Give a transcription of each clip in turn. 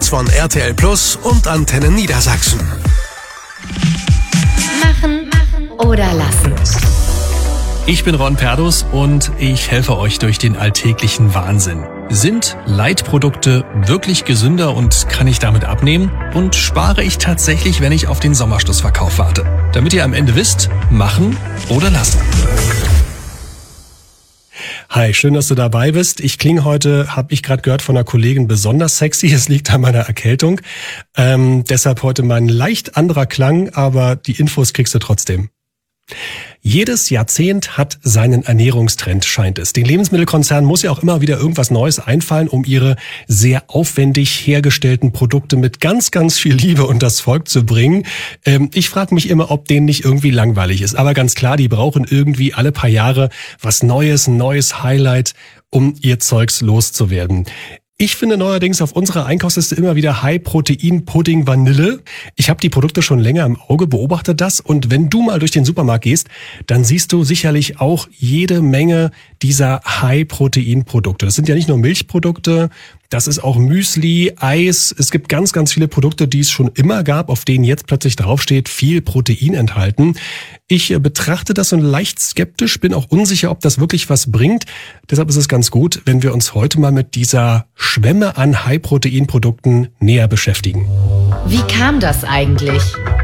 Infos von RTL Plus und Antenne Niedersachsen. Machen oder lassen. Ich bin Ron Perdus und ich helfe euch durch den alltäglichen Wahnsinn. Sind Leitprodukte wirklich gesünder und kann ich damit abnehmen? Und spare ich tatsächlich, wenn ich auf den Sommerschlussverkauf warte? Damit ihr am Ende wisst, machen oder lassen. Hi, schön, dass du dabei bist. Ich klinge heute, habe ich gerade gehört von einer Kollegin, besonders sexy. Es liegt an meiner Erkältung. Deshalb heute mal ein leicht anderer Klang, aber die Infos kriegst du trotzdem. Jedes Jahrzehnt hat seinen Ernährungstrend, scheint es. Den Lebensmittelkonzernen muss ja auch immer wieder irgendwas Neues einfallen, um ihre sehr aufwendig hergestellten Produkte mit ganz, ganz viel Liebe unters Volk zu bringen. Ich frage mich immer, ob denen nicht irgendwie langweilig ist. Aber ganz klar, die brauchen irgendwie alle paar Jahre was Neues, ein neues Highlight, um ihr Zeugs loszuwerden. Ich finde neuerdings auf unserer Einkaufsliste immer wieder High-Protein-Pudding Vanille. Ich habe die Produkte schon länger im Auge, beobachte das. Und wenn du mal durch den Supermarkt gehst, dann siehst du sicherlich auch jede Menge dieser High-Protein-Produkte. Das sind ja nicht nur Milchprodukte, das ist auch Müsli, Eis. Es gibt ganz, ganz viele Produkte, die es schon immer gab, auf denen jetzt plötzlich draufsteht, viel Protein enthalten. Ich betrachte das so leicht skeptisch, bin auch unsicher, ob das wirklich was bringt. Deshalb ist es ganz gut, wenn wir uns heute mal mit dieser Schwemme an High-Protein-Produkten näher beschäftigen. Wie kam das eigentlich?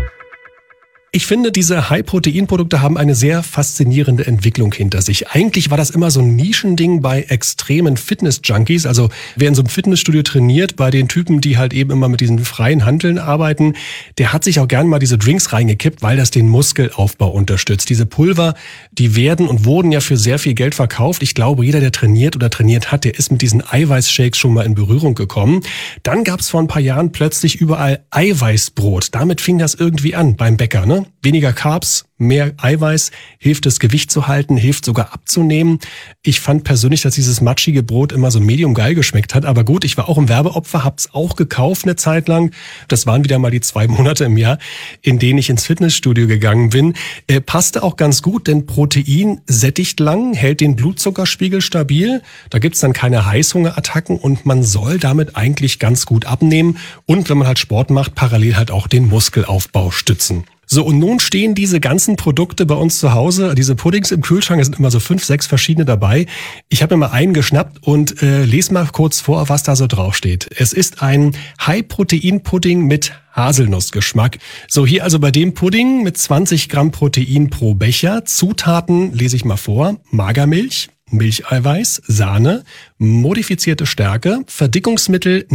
Ich finde, diese High-Protein-Produkte haben eine sehr faszinierende Entwicklung hinter sich. Eigentlich war das immer so ein Nischending bei extremen Fitness-Junkies. Also wer in so einem Fitnessstudio trainiert, bei den Typen, die halt eben immer mit diesen freien Hanteln arbeiten, der hat sich auch gern mal diese Drinks reingekippt, weil das den Muskelaufbau unterstützt. Diese Pulver, die werden und wurden ja für sehr viel Geld verkauft. Ich glaube, jeder, der trainiert oder trainiert hat, der ist mit diesen Eiweißshakes schon mal in Berührung gekommen. Dann gab es vor ein paar Jahren plötzlich überall Eiweißbrot. Damit fing das irgendwie an beim Bäcker, ne? Weniger Carbs, mehr Eiweiß, hilft das Gewicht zu halten, hilft sogar abzunehmen. Ich fand persönlich, dass dieses matschige Brot immer so medium geil geschmeckt hat. Aber gut, ich war auch ein Werbeopfer, hab's auch gekauft eine Zeit lang. Das waren wieder mal die 2 Monate im Jahr, in denen ich ins Fitnessstudio gegangen bin. Passte auch ganz gut, denn Protein sättigt lang, hält den Blutzuckerspiegel stabil. Da gibt's dann keine Heißhungerattacken und man soll damit eigentlich ganz gut abnehmen. Und wenn man halt Sport macht, parallel halt auch den Muskelaufbau stützen. So, und nun stehen diese ganzen Produkte bei uns zu Hause, diese Puddings im Kühlschrank, es sind immer so 5, 6 verschiedene dabei. Ich habe mir mal einen geschnappt und lese mal kurz vor, was da so draufsteht. Es ist ein High-Protein-Pudding mit Haselnussgeschmack. So, hier also bei dem Pudding mit 20 Gramm Protein pro Becher. Zutaten lese ich mal vor. Magermilch, Milcheiweiß, Sahne, modifizierte Stärke, Verdickungsmittel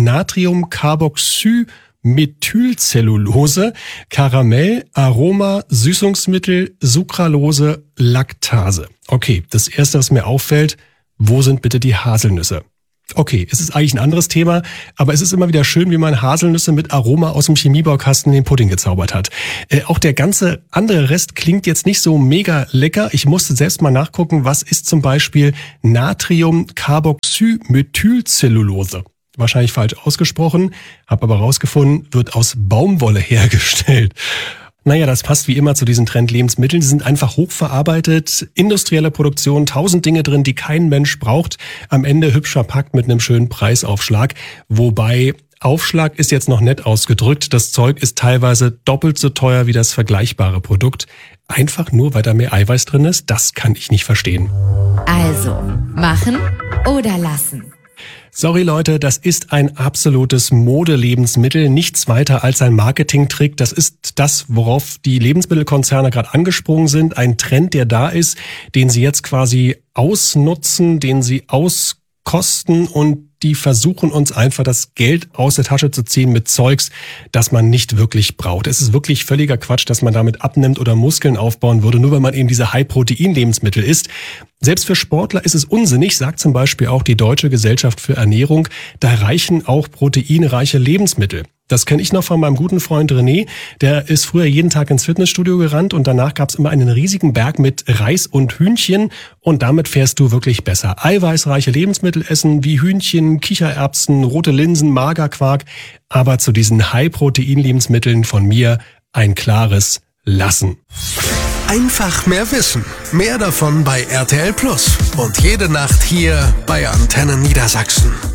Natriumcarboxymethylcellulose, Karamell, Aroma, Süßungsmittel, Sucralose, Laktase. Okay, das erste, was mir auffällt, wo sind bitte die Haselnüsse? Okay, es ist eigentlich ein anderes Thema, aber es ist immer wieder schön, wie man Haselnüsse mit Aroma aus dem Chemiebaukasten in den Pudding gezaubert hat. Auch der ganze andere Rest klingt jetzt nicht so mega lecker. Ich musste selbst mal nachgucken, was ist zum Beispiel Natriumcarboxymethylcellulose. Wahrscheinlich falsch ausgesprochen, habe aber rausgefunden, wird aus Baumwolle hergestellt. Naja, das passt wie immer zu diesen Trend-Lebensmitteln. Sie sind einfach hochverarbeitet, industrielle Produktion, 1000 Dinge drin, die kein Mensch braucht. Am Ende hübsch verpackt mit einem schönen Preisaufschlag. Wobei, Aufschlag ist jetzt noch nett ausgedrückt. Das Zeug ist teilweise doppelt so teuer wie das vergleichbare Produkt. Einfach nur, weil da mehr Eiweiß drin ist, das kann ich nicht verstehen. Also, machen oder lassen? Sorry Leute, das ist ein absolutes Modelebensmittel, nichts weiter als ein Marketingtrick. Das ist das, worauf die Lebensmittelkonzerne gerade angesprungen sind. Ein Trend, der da ist, den sie jetzt quasi ausnutzen, den sie auskosten und die versuchen uns einfach das Geld aus der Tasche zu ziehen mit Zeugs, das man nicht wirklich braucht. Es ist wirklich völliger Quatsch, dass man damit abnimmt oder Muskeln aufbauen würde, nur weil man eben diese High-Protein-Lebensmittel isst. Selbst für Sportler ist es unsinnig, sagt zum Beispiel auch die Deutsche Gesellschaft für Ernährung. Da reichen auch proteinreiche Lebensmittel. Das kenne ich noch von meinem guten Freund René. Der ist früher jeden Tag ins Fitnessstudio gerannt und danach gab es immer einen riesigen Berg mit Reis und Hühnchen und damit fährst du wirklich besser. Eiweißreiche Lebensmittel essen wie Hühnchen, Kichererbsen, rote Linsen, Magerquark. Aber zu diesen High-Protein-Lebensmitteln von mir ein klares Lassen. Einfach mehr wissen. Mehr davon bei RTL Plus. Und jede Nacht hier bei Antenne Niedersachsen.